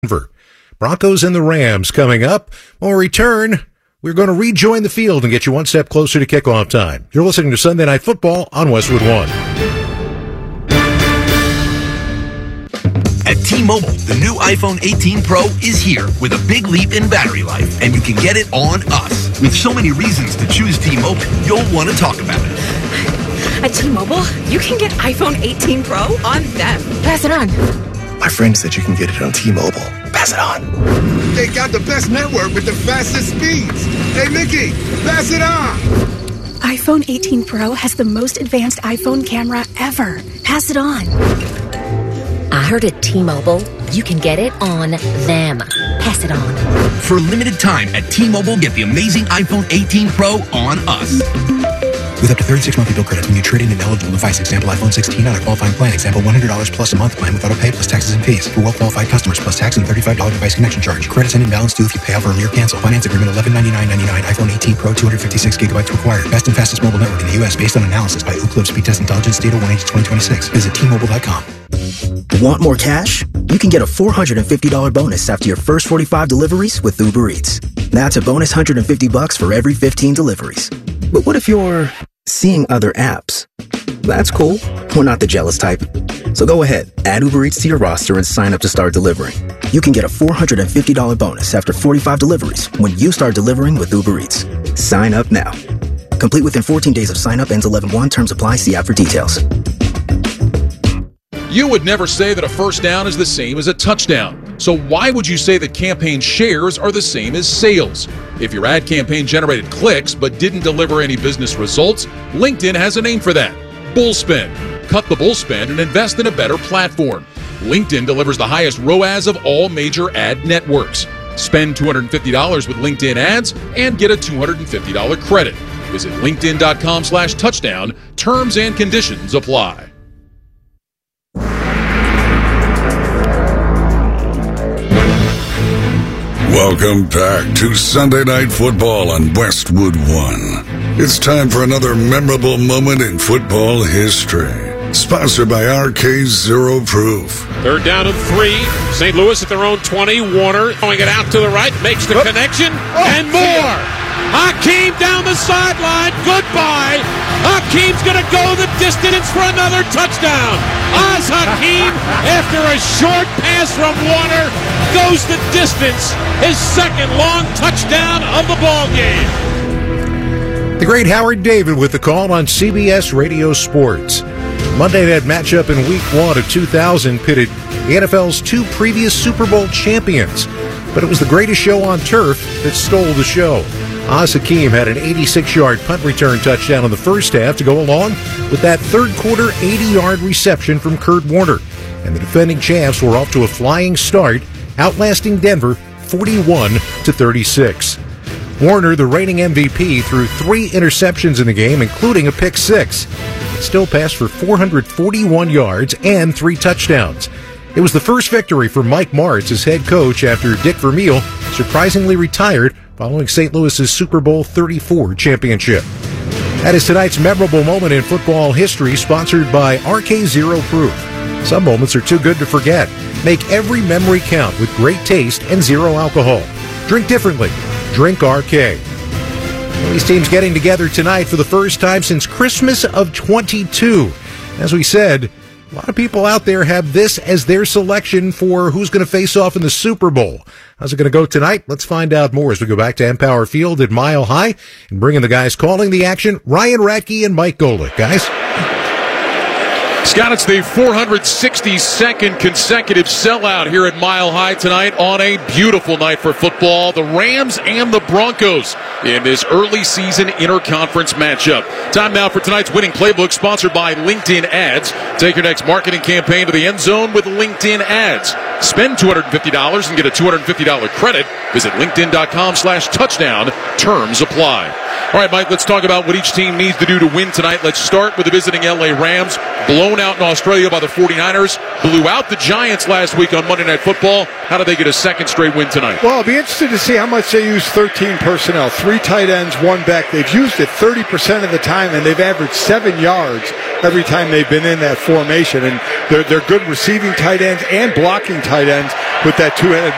Denver. Broncos and the Rams coming up. When we return, we're going to rejoin the field and get you one step closer to kickoff time. You're listening to Sunday Night Football on Westwood One. At T-Mobile, the new iPhone 18 Pro is here with a big leap in battery life, and you can get it on us. With so many reasons to choose T-Mobile, you'll want to talk about it. At T-Mobile, you can get iPhone 18 Pro on them. Pass it on. My friend said you can get it on T-Mobile. Pass it on. They got the best network with the fastest speeds. Hey, Mickey, pass it on. iPhone 18 Pro has the most advanced iPhone camera ever. Pass it on. I heard at T-Mobile, you can get it on them. Pass it on. For a limited time at T-Mobile, get the amazing iPhone 18 Pro on us. With up to 36 monthly bill credits when you trade in an eligible device. Example, iPhone 16 on a qualifying plan. Example, $100 plus a month plan with auto pay plus taxes and fees. For well-qualified customers plus tax and $35 device connection charge. Credits end in balance due if you pay off early or cancel. Finance agreement $1199.99. iPhone 18 Pro 256 gigabytes required. Best and fastest mobile network in the U.S. based on analysis by Ookla Speed Test Intelligence Data 1H2026. Visit T-Mobile.com. Want more cash? You can get a $450 bonus after your first 45 deliveries with Uber Eats. That's a bonus $150 for every 15 deliveries. But what if you're seeing other apps? That's cool. We're not the jealous type. So go ahead, add Uber Eats to your roster and sign up to start delivering. You can get a $450 bonus after 45 deliveries when you start delivering with Uber Eats. Sign up now. Complete within 14 days of sign up. Ends 11/1. Terms apply. See app for details. You would never say that a first down is the same as a touchdown. So why would you say that campaign shares are the same as sales? If your ad campaign generated clicks but didn't deliver any business results, LinkedIn has a name for that: bullspend. Cut the bullspend and invest in a better platform. LinkedIn delivers the highest ROAS of all major ad networks. Spend $250 with LinkedIn ads and get a $250 credit. Visit linkedin.com/touchdown. Terms and conditions apply. Welcome back to Sunday Night Football on Westwood One. It's time for another memorable moment in football history. Sponsored by RK Zero Proof. Third down and 3. St. Louis at their own 20. Warner throwing it out to the right, makes the connection, and more. Hakeem down the sideline. Goodbye. Hakeem's going to go the distance for another touchdown. Oz Hakeem, after a short pass from Warner, goes the distance. His second long touchdown of the ball game. The great Howard David with the call on CBS Radio Sports. Monday night matchup in Week 1 of 2000 pitted the NFL's two previous Super Bowl champions. But it was the greatest show on turf that stole the show. Oz Hakeem had an 86-yard punt return touchdown in the first half to go along with that third quarter 80-yard reception from Kurt Warner. And the defending champs were off to a flying start, outlasting Denver 41-36. Warner, the reigning MVP, threw 3 interceptions in the game, including a pick six. Still passed for 441 yards and 3 touchdowns. It was the first victory for Mike Martz as head coach after Dick Vermeil surprisingly retired following St. Louis's Super Bowl 34 championship. That is tonight's memorable moment in football history, sponsored by RK Zero Proof. Some moments are too good to forget. Make every memory count with great taste and zero alcohol. Drink differently. Drink RK. Well, these teams getting together tonight for the first time since Christmas of 22. As we said, a lot of people out there have this as their selection for who's going to face off in the Super Bowl. How's it going to go tonight? Let's find out more as we go back to Empower Field at Mile High and bring in the guys calling the action, Ryan Radke and Mike Golick. Guys? Scott, it's the 462nd consecutive sellout here at Mile High tonight on a beautiful night for football. The Rams and the Broncos in this early season interconference matchup. Time now for tonight's winning playbook, sponsored by LinkedIn Ads. Take your next marketing campaign to the end zone with LinkedIn Ads. Spend $250 and get a $250 credit. Visit linkedin.com/touchdown. Terms apply. All right, Mike, let's talk about what each team needs to do to win tonight. Let's start with the visiting LA Rams, blown out in Australia by the 49ers, blew out the Giants last week on Monday Night Football. How do they get a second straight win tonight? Well, I'll be interested to see how much they use 13 personnel, 3 tight ends, 1 back. They've used it 30% of the time, and they've averaged 7 yards every time they've been in that formation. And they're good receiving tight ends and blocking tight ends with that two-headed